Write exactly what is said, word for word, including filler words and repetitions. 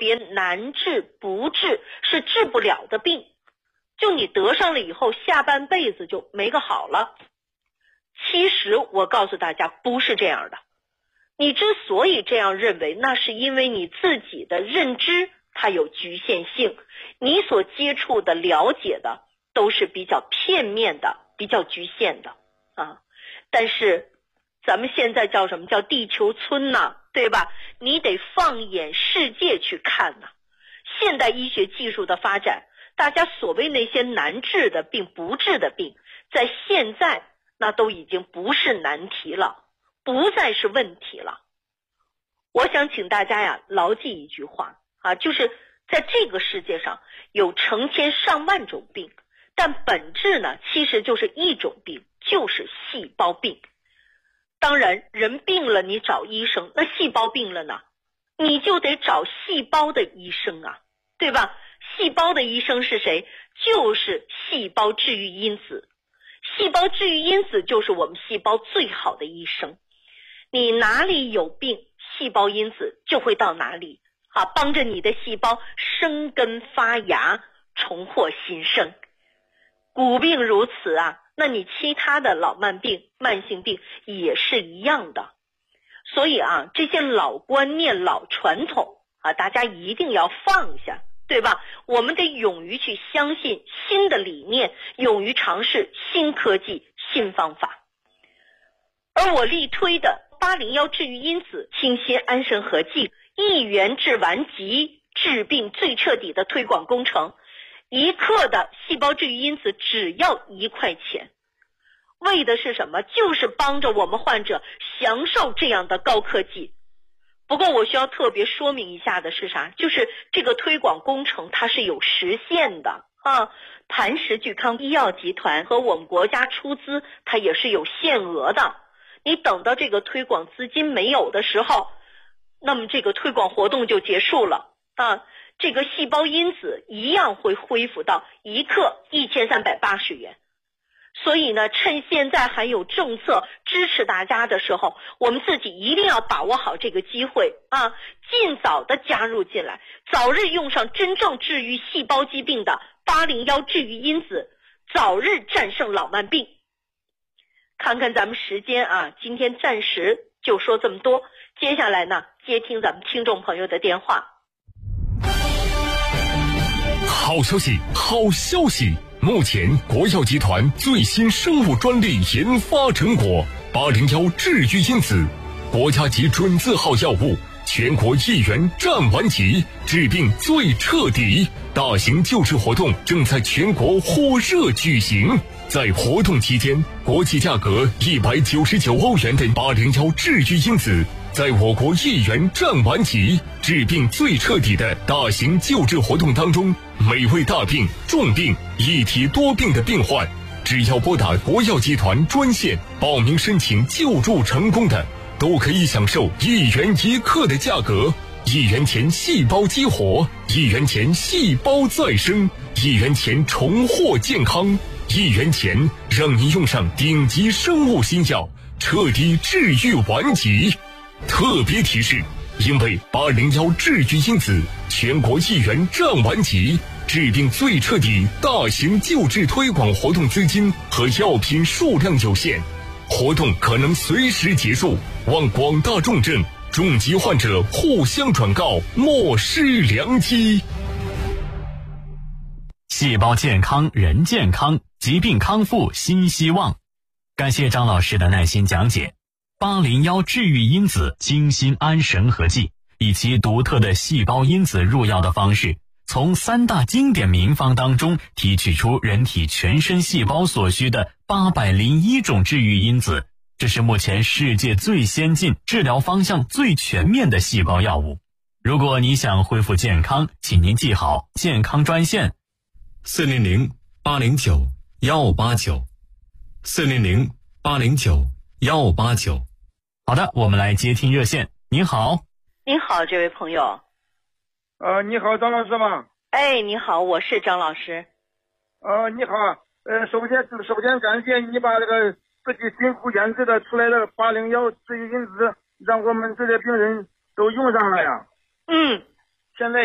别难治不治，是治不了的病，就你得上了以后下半辈子就没个好了。其实我告诉大家不是这样的，你之所以这样认为，那是因为你自己的认知它有局限性，你所接触的了解的都是比较片面的，比较局限的啊。但是咱们现在叫什么叫地球村呢，对吧？你得放眼世界去看呢。现代医学技术的发展，大家所谓那些难治的病不治的病，在现在那都已经不是难题了，不再是问题了。我想请大家呀牢记一句话啊，就是在这个世界上有成千上万种病，但本质呢其实就是一种病，就是细胞病。当然人病了你找医生，那细胞病了呢，你就得找细胞的医生啊，对吧？细胞的医生是谁？就是细胞治愈因子。细胞治愈因子就是我们细胞最好的医生。你哪里有病，细胞因子就会到哪里啊，帮着你的细胞生根发芽，重获新生。骨病如此啊，那你其他的老慢病、慢性病也是一样的。所以啊，这些老观念、老传统啊，大家一定要放下，对吧？我们得勇于去相信新的理念，勇于尝试新科技、新方法。而我力推的八零一治愈因子清新安神合剂，一元治完疾，治病最彻底的推广工程，一克的细胞治愈因子只要一块钱，为的是什么？就是帮着我们患者享受这样的高科技。不过我需要特别说明一下的是啥？就是这个推广工程它是有时限的啊，磐石聚康医药集团和我们国家出资它也是有限额的。你等到这个推广资金没有的时候，那么这个推广活动就结束了啊。这个细胞因子一样会恢复到一克一千三百八十元。所以呢，趁现在还有政策支持大家的时候，我们自己一定要把握好这个机会啊，尽早的加入进来，早日用上真正治愈细胞疾病的八零一治愈因子，早日战胜老慢病。看看咱们时间啊，今天暂时就说这么多，接下来呢，接听咱们听众朋友的电话。 好消息，好消息！目前国药集团最新生物专利研发成果八零一治愈因子，国家级准字号药物，全国一元占完级，治病最彻底。大型救治活动正在全国火热举行。在活动期间，国际价格一百九十九欧元的八零一治愈因子，在我国一元占完级，治病最彻底的大型救治活动当中，每位大病、重病、一体多病的病患，只要拨打国药集团专线报名申请救助成功的，都可以享受一元一克的价格。一元钱细胞激活，一元钱细胞再生，一元钱重获健康，一元钱让你用上顶级生物新药，彻底治愈顽疾。特别提示，因为八零一治愈因子全国一元占完级，治病最彻底大型救治推广活动资金和药品数量有限，活动可能随时结束，望广大重症重疾患者互相转告，莫失良机。 细胞健康人健康，疾病康复新希望。感谢张老师的耐心讲解。八零一治愈因子清新安神合剂，以其独特的细胞因子入药的方式，从三大经典名方当中提取出人体全身细胞所需的八百零一种治愈因子，这是目前世界最先进、治疗方向最全面的细胞药物。如果你想恢复健康，请您记好健康专线四零零八零九幺八九，四零零八零九幺八九。 好的，我们来接听热线。您好。 您好，这位朋友。 呃，你好，张老师吗？ 哎，你好，我是张老师。 呃，你好，呃，首先首先感谢你把这个自己辛苦研制的出来的八零一治愈因子，让我们这些病人都用上了呀。 嗯， 现在